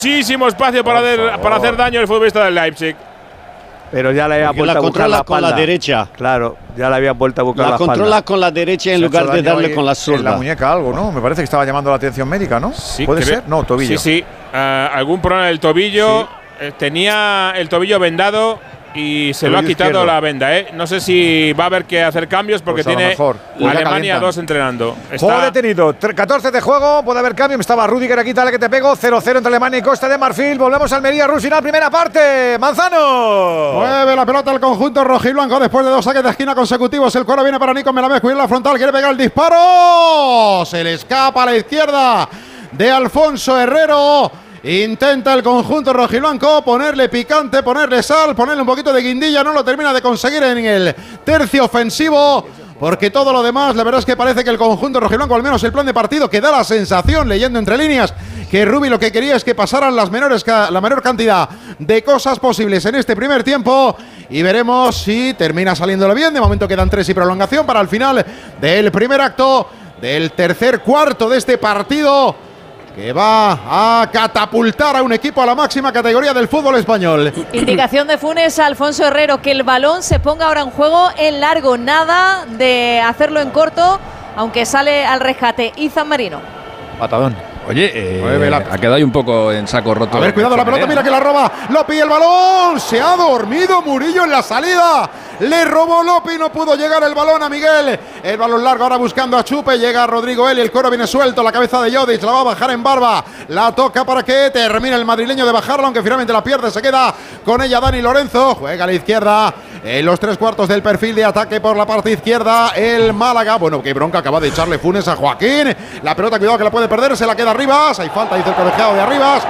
muchísimo espacio para hacer daño el futbolista del Leipzig. Pero ya le había vuelto a buscar la espalda. Con la derecha. Claro, ya le había vuelto a buscar la espalda. La controla con la derecha en lugar de darle con la zurda. En la muñeca algo, ¿no? Me parece que estaba llamando la atención médica, ¿no? Sí, ¿Puede ser? No, tobillo. Sí. Algún problema del tobillo. Sí. Tenía el tobillo vendado y se lo ha quitado izquierdo. La venda, No sé si va a haber que hacer cambios porque pues tiene Alemania 2 entrenando. Juego detenido, 14 de juego, puede haber cambio. Estaba Rüdiger aquí, dale que te pego. 0-0 entre Alemania y Costa de Marfil. Volvemos a Almería, Rus final, primera parte. Manzano. Mueve la pelota al conjunto rojiblanco después de 2 saques de esquina consecutivos. El cuero viene para Nico Melamez, cuida la frontal, quiere pegar el disparo. Se le escapa a la izquierda de Alfonso Herrero. Intenta el conjunto rojiblanco ponerle picante, ponerle sal, ponerle un poquito de guindilla. No lo termina de conseguir en el tercio ofensivo, porque todo lo demás, la verdad es que parece que el conjunto rojiblanco, al menos el plan de partido, que da la sensación, leyendo entre líneas, que Rubi lo que quería es que pasaran la menor cantidad de cosas posibles en este primer tiempo. Y veremos si termina saliéndolo bien. De momento quedan 3 y prolongación para el final del primer acto del tercer cuarto de este partido, que va a catapultar a un equipo a la máxima categoría del fútbol español. Indicación de Funes a Alfonso Herrero, que el balón se ponga ahora en juego en largo, nada de hacerlo en corto, aunque sale al rescate Izan Marino. Patadón. Oye, ha quedado ahí un poco en saco roto. A ver, cuidado la pelota, mira que la roba Lopi, el balón, se ha dormido Murillo en la salida. Le robó Lopi, no pudo llegar el balón a Miguel. El balón largo ahora buscando a Chupe, llega Rodrigo Eli, el coro viene suelto, la cabeza de Jodic, la va a bajar en Barba. La toca para que termine el madrileño de bajarla, aunque finalmente la pierde, se queda con ella Dani Lorenzo. Juega a la izquierda, en los 3/4 del perfil de ataque por la parte izquierda, el Málaga. Bueno, qué bronca acaba de echarle Funes a Joaquín. La pelota, cuidado que la puede perder, se la queda Arribas. Hay falta, dice el colegiado de Arribas.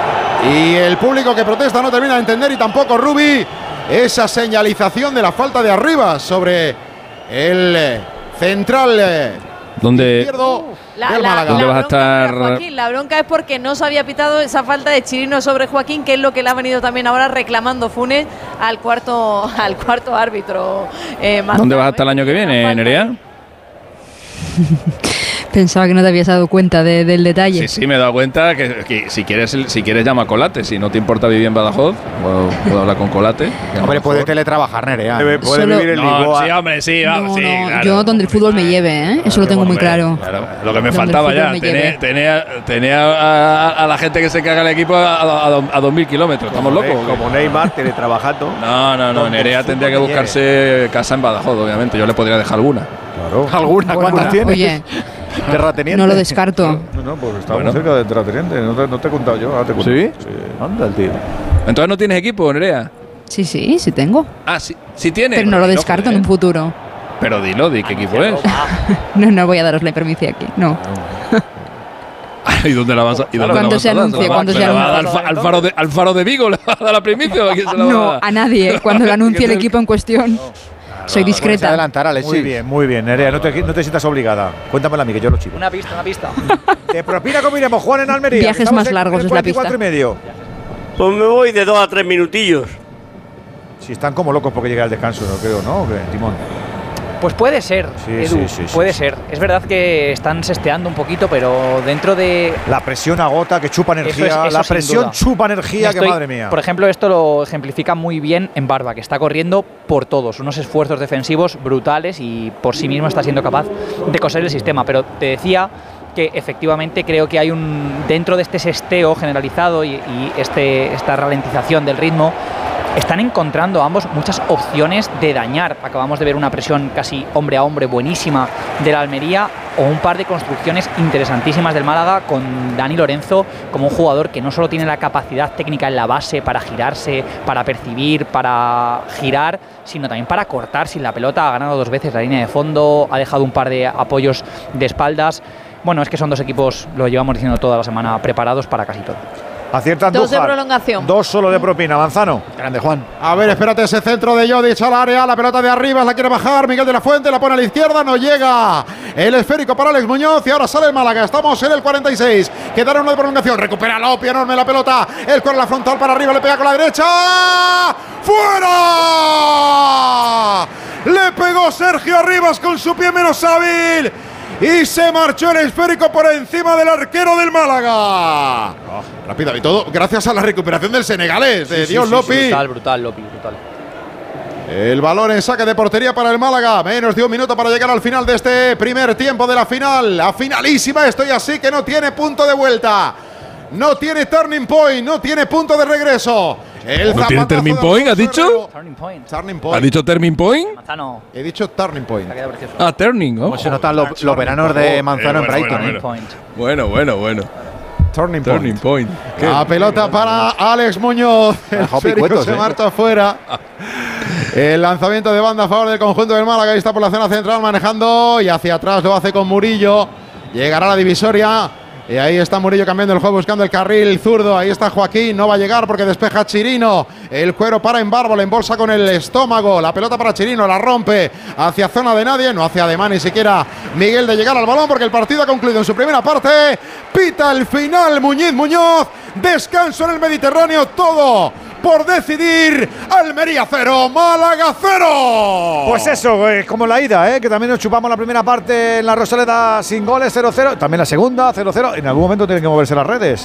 Y el público que protesta no termina de entender, y tampoco Rubi, esa señalización de la falta de Arribas sobre el central izquierdo del Málaga. ¿Dónde vas a estar? Joaquín, la bronca es porque no se había pitado esa falta de Chirino sobre Joaquín, que es lo que le ha venido también ahora reclamando Funes al cuarto árbitro. ¿Dónde vas a estar el año que viene, Nerea? Pensaba que no te habías dado cuenta del detalle. Sí, me he dado cuenta que si quieres llama a Colate. Si no te importa vivir en Badajoz, puedo hablar con Colate. Hombre, puede teletrabajar, Nerea. Puede vivir en Lisboa. Sí, hombre, sí, vamos, sí, claro. Yo donde el fútbol me lleve, Eso lo tengo muy claro. Lo que me faltaba ya. Tenía a la gente que se caga el equipo a 2.000 kilómetros. Estamos locos. Como Neymar, teletrabajando. No. Nerea tendría que buscarse casa en Badajoz, obviamente. Yo le podría dejar alguna. Claro. ¿Alguna? ¿Cuántas tienes? Oye, Terrateniente. no lo descarto. No, pues estamos cerca de terrateniente. No te he contado yo. Ahora te cuento. ¿Sí? Anda el tío. Entonces no tienes equipo, Nerea. Sí tengo. Ah, sí tienes. Pero no lo descarto en un futuro. Pero di qué equipo es. No voy a daros la permiso aquí, no. ¿Y dónde la vas a dar? Cuando se anuncie, ¿Al Faro de Vigo le va a dar la primicia? No, a nadie. Cuando lo anuncie el equipo en cuestión. Soy discreta. Adelantar, Alex. Muy bien, Nerea, no te sientas obligada. Cuéntamela a mí, que yo lo chivo. Una pista. ¿De propina cómo iremos, Juan, en Almería? Viajes más largos es la pista. 4 y medio. Pues me voy de 2 a 3 minutillos. Si están como locos porque llega el descanso, no creo, ¿no? Timón. Pues puede ser, Edu, puede ser. Es verdad que están sesteando un poquito, pero dentro de… La presión agota, que chupa energía. La presión chupa energía, que madre mía. Por ejemplo, esto lo ejemplifica muy bien en Barba, que está corriendo por todos. Unos esfuerzos defensivos brutales y por sí mismo está siendo capaz de coser el sistema. Pero te decía que efectivamente creo que hay dentro de este sesteo generalizado y esta ralentización del ritmo, están encontrando ambos muchas opciones de dañar. Acabamos de ver una presión casi hombre a hombre buenísima de la Almería, o un par de construcciones interesantísimas del Málaga, con Dani Lorenzo como un jugador que no solo tiene la capacidad técnica en la base para girarse, para percibir, para girar, sino también para cortar sin la pelota. Ha ganado 2 veces la línea de fondo, ha dejado un par de apoyos de espaldas. Bueno, es que son 2 equipos, lo llevamos diciendo toda la semana, preparados para casi todo. Acierta 2 de prolongación. 2 solo de propina. Manzano. Grande, Juan. A ver, espérate, ese centro de Jodic al área. La pelota de arriba la quiere bajar Miguel de la Fuente. La pone a la izquierda. No llega. El esférico para Alex Muñoz. Y ahora sale el Málaga. Estamos en el 46. Quedaron 1 de prolongación. Recupera Lopi. Enorme la pelota. El con la frontal para arriba. Le pega con la derecha. ¡Fuera! Le pegó Sergio Arribas con su pie menos hábil. y se marchó el esférico por encima del arquero del Málaga. Rápido y todo, gracias a la recuperación del senegalés, de Dios Lopi. Brutal, Lopi, brutal. El balón en saque de portería para el Málaga. Menos de un minuto para llegar al final de este primer tiempo de la final. La finalísima, estoy así que no tiene punto de vuelta. No tiene turning point, no tiene punto de regreso. ¿No tiene turning point, has dicho? Turning point. Turning point. ¿Has dicho turning point? Manzano. He dicho turning point. Ah, turning, ¿no? Como se notan los veranos de Manzano en Brighton. Bueno. Turning point. La pelota para Alex Muñoz. El esférico se marcha afuera. El lanzamiento de banda a favor del conjunto del Málaga. Ahí está por la zona central manejando y hacia atrás lo hace con Murillo. Llegará a la divisoria. Y ahí está Murillo cambiando el juego, buscando el carril zurdo. Ahí está Joaquín, no va a llegar porque despeja Chirino. El cuero para Embarbo, le embolsa con el estómago. La pelota para Chirino, la rompe hacia zona de nadie. No hace ademán ni siquiera Miguel de llegar al balón porque el partido ha concluido en su primera parte. Pita el final Muñoz. Descanso en el Mediterráneo, todo por decidir. Almería 0, Málaga 0. Pues eso, como la ida, que también nos chupamos la primera parte en la Rosaleda sin goles, 0-0. También la segunda, 0-0. En algún momento tienen que moverse las redes.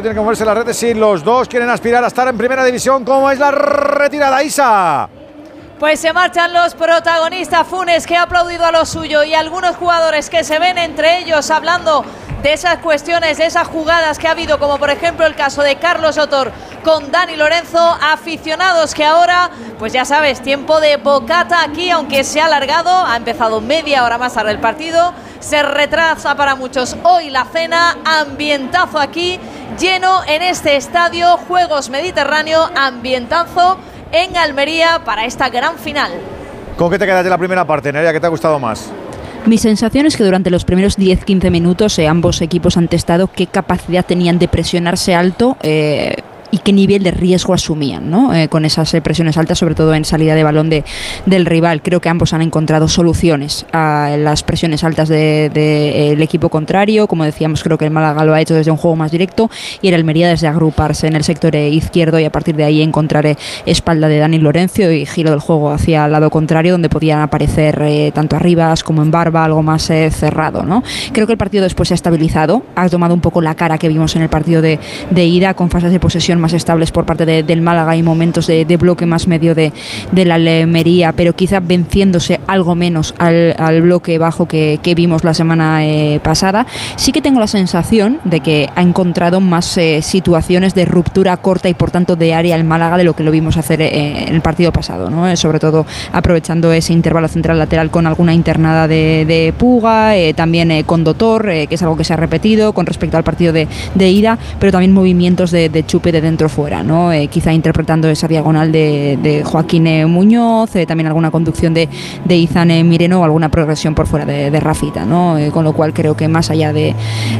Si los dos quieren aspirar a estar en primera división. ¿Cómo es la retirada, Isa? Pues se marchan los protagonistas. Funes, que ha aplaudido a lo suyo, y algunos jugadores que se ven entre ellos hablando de esas cuestiones, de esas jugadas que ha habido, como por ejemplo el caso de Carlos Sotor con Dani Lorenzo. Aficionados que ahora, pues ya sabes, tiempo de bocata aquí, aunque se ha alargado, ha empezado media hora más tarde el partido, se retrasa para muchos hoy la cena. Ambientazo aquí, lleno en este estadio, Juegos Mediterráneo, ambientazo en Almería para esta gran final. ¿Con qué te quedas de la primera parte, Nerea? ¿Qué te ha gustado más? Mi sensación es que durante los primeros 10-15 minutos ambos equipos han testado qué capacidad tenían de presionarse alto y qué nivel de riesgo asumían, ¿no? Con esas presiones altas, sobre todo en salida de balón del rival. Creo que ambos han encontrado soluciones a las presiones altas del equipo contrario. Como decíamos, creo que el Málaga lo ha hecho desde un juego más directo y el Almería desde agruparse en el sector izquierdo y a partir de ahí encontrar espalda de Dani Lorenzo y giro del juego hacia el lado contrario, donde podían aparecer tanto Arribas como en Barba, algo más cerrado, ¿no? Creo que el partido después se ha estabilizado, ha tomado un poco la cara que vimos en el partido de ida, con fases de posesión más estables por parte del Málaga y momentos de bloque más medio de la Almería, pero quizá venciéndose algo menos al bloque bajo que vimos la semana pasada. Sí que tengo la sensación de que ha encontrado más situaciones de ruptura corta y por tanto de área el Málaga de lo que lo vimos hacer en el partido pasado, ¿no? Sobre todo aprovechando ese intervalo central lateral con alguna internada de Puga, también con Dotor, que es algo que se ha repetido con respecto al partido de ida, pero también movimientos de chupe de dentro fuera, ¿no? Quizá interpretando esa diagonal de Joaquín Muñoz, también alguna conducción de Izan Mireno o alguna progresión por fuera de Rafita, ¿no? Con lo cual creo que más allá de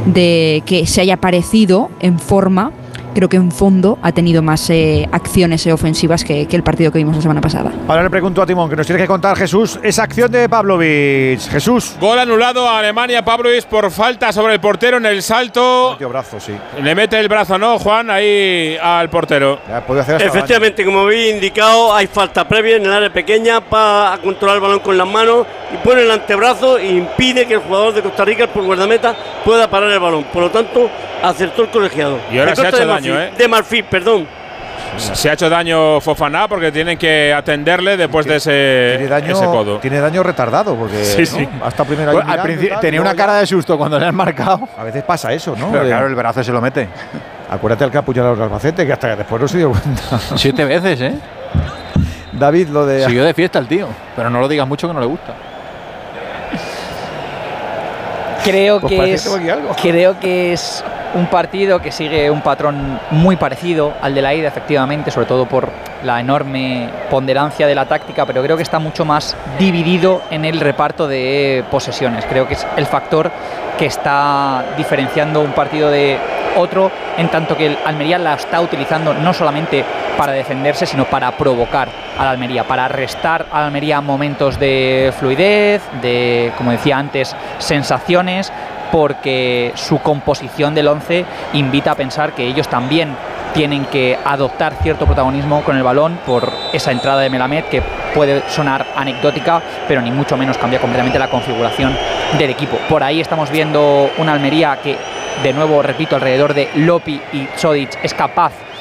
que se haya parecido en forma, creo que en fondo ha tenido más acciones ofensivas que el partido que vimos la semana pasada. Ahora le pregunto a Timón, que nos tiene que contar, Jesús, esa acción de Pavlovic. Jesús. Gol anulado a Alemania, Pavlovic por falta sobre el portero en el salto. Metió brazo, sí. Le mete el brazo, ¿no, Juan? Ahí al portero. Efectivamente, como habéis indicado, hay falta previa en el área pequeña para controlar el balón con las manos y pone el antebrazo e impide que el jugador de Costa Rica, por guardameta, pueda parar el balón. Por lo tanto, acertó el colegiado. Y ahora se ha hecho daño, de Marfil, perdón. Se ha hecho daño Fofana porque tienen que atenderle después de ese codo. Tiene daño retardado porque sí. Hasta primera al principio tenía una cara de susto cuando le han marcado. A veces pasa eso, ¿no? Pero claro, el brazo se lo mete. Acuérdate al que apuñaló al Albacete, que hasta después no se dio cuenta. 7 veces, ¿eh? David, lo de… Siguió de fiesta el tío, pero no lo digas mucho que no le gusta. Creo que es un partido que sigue un patrón muy parecido al de la ida, efectivamente, sobre todo por la enorme ponderancia de la táctica, pero creo que está mucho más dividido en el reparto de posesiones. Creo que es el factor que está diferenciando un partido de otro, en tanto que el Almería la está utilizando no solamente para defenderse, sino para provocar a la Almería, para restar a la Almería momentos de fluidez, de, como decía antes, sensaciones, porque su composición del 11 invita a pensar que ellos también tienen que adoptar cierto protagonismo con el balón por esa entrada de Melamed, que puede sonar anecdótica, pero ni mucho menos cambia completamente la configuración del equipo. Por ahí estamos viendo una Almería que, de nuevo, repito, alrededor de Lopi y Zodic es capaz